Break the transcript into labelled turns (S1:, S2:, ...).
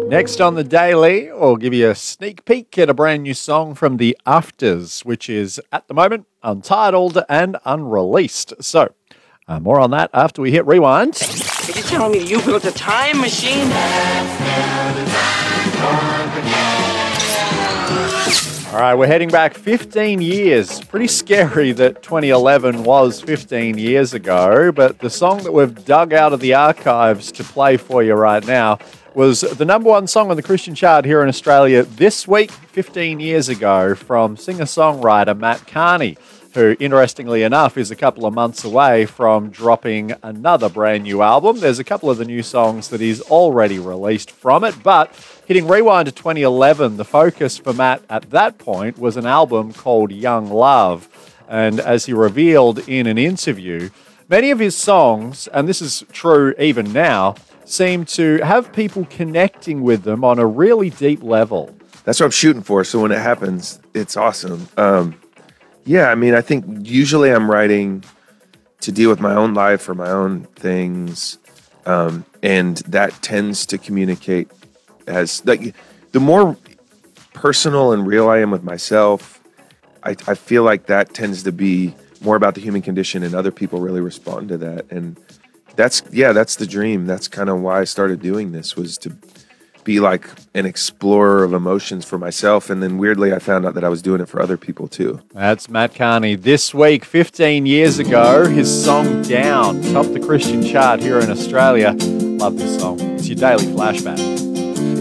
S1: Next on the Daily, we'll give you a sneak peek at a brand new song from The Afters, which is, at the moment, untitled and unreleased. So, more on that after we hit rewind.
S2: Are you telling me you built a time machine?
S1: All right, we're heading back 15 years. Pretty scary that 2011 was 15 years ago, but the song that we've dug out of the archives to play for you right now was the number one song on the Christian chart here in Australia this week, 15 years ago, from singer-songwriter Matt Carney, who, interestingly enough, is a couple of months away from dropping another brand new album. There's a couple of the new songs that he's already released from it, but hitting rewind to 2011, the focus for Matt at that point was an album called Young Love. And as he revealed in an interview, many of his songs, and this is true even now, seem to have people connecting with them on a really deep level.
S3: That's what I'm shooting for. So when it happens, it's awesome. Yeah, I mean, I think usually I'm writing to deal with my own life or my own things, and that tends to communicate as, like, the more personal and real I am with myself, I feel like that tends to be more about the human condition, and other people really respond to that. And that's the dream. That's kind of why I started doing this, was to be like an explorer of emotions for myself. And then weirdly, I found out that I was doing it for other people too.
S1: That's Matt Carney. This week, 15 years ago, his song Down topped the Christian chart here in Australia. Love this song. It's your daily flashback.